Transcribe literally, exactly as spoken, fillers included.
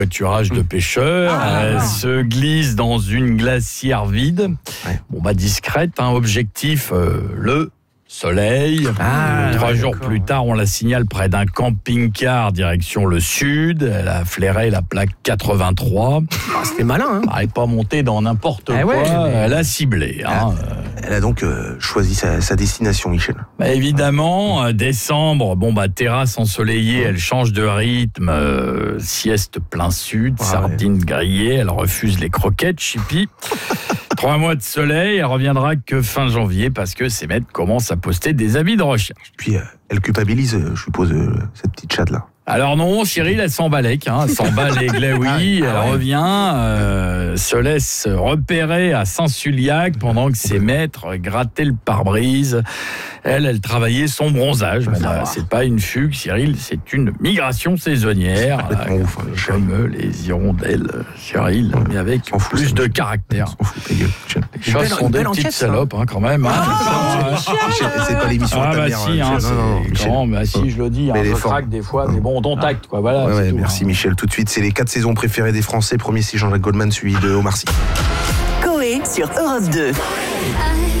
Covoiturage de pêcheurs, Ah, elle ouais. se glisse dans une glacière vide. Ouais. Bon bah discrète, hein, objectif euh, le soleil. Ah, Trois ouais, jours d'accord, plus ouais. tard, on la signale près d'un camping-car direction le sud. Elle a flairé la plaque quatre-vingt-trois. Ah, c'était malin, hein. Elle n'est pas montée dans n'importe Ah quoi. ouais, mais- Elle a ciblé. Hein. Elle a donc euh, choisi sa, sa destination, Michel. Bah, évidemment, euh, décembre, bon bah terrasse ensoleillée, elle change de rythme, euh, sieste plein sud, Ouais. sardines grillées, elle refuse les croquettes, chippy. Trois mois de soleil, elle reviendra que fin janvier parce que ces mecs commencent à poster des avis de recherche. Puis euh, elle culpabilise, euh, je suppose, euh, cette petite chatte là. Alors non, Cyril, elle s'en balèque, hein, elle s'en bat les glaouis, Ah ouais. elle revient, euh, se laisse repérer à Saint-Suliac pendant que ses maîtres grattaient le pare-brise. Elle, elle travaillait son bronzage. Bon, bah, c'est pas une fugue, Cyril, c'est une migration saisonnière. Complètement euh, ouf, hein, Michel. comme les hirondelles, Cyril, mais avec s'en fout, plus ça, de Michel. caractère. On s'en fout, ta gueule, Michel. Les choses belle- sont une des belle petites enquête, ça. salopes, hein, quand même. Hein. Michel, c'est pas l'émission Ah à ta bah mère, si, hein, Michel. c'est- Non, non, Michel. comment, bah si, je le dis, hein, Mais je les formes. craque des fois, mais bon, on tacte, quoi, voilà. Ouais, c'est ouais, tout, merci hein. Michel. Tout de suite, c'est les quatre saisons préférées des Français. Premier, c'est Jean-Jacques Goldman, suivi de Omar Sy. Coé sur Europe deux. I